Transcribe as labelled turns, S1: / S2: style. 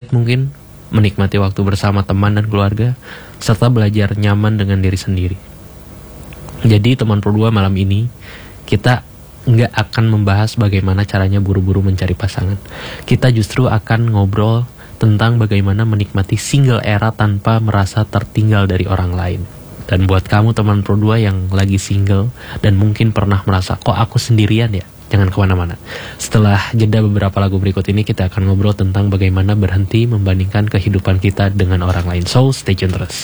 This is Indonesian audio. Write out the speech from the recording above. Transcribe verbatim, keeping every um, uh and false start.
S1: sedikit mungkin, menikmati waktu bersama teman dan keluarga, serta belajar nyaman dengan diri sendiri. Jadi teman Pro dua malam ini, kita nggak akan membahas bagaimana caranya buru-buru mencari pasangan. Kita justru akan ngobrol tentang bagaimana menikmati single era tanpa merasa tertinggal dari orang lain. Dan buat kamu teman Pro dua yang lagi single dan mungkin pernah merasa, kok aku sendirian ya? Jangan kemana-mana. Setelah jeda beberapa lagu berikut ini, kita akan ngobrol tentang bagaimana berhenti membandingkan kehidupan kita dengan orang lain. So, stay tune terus.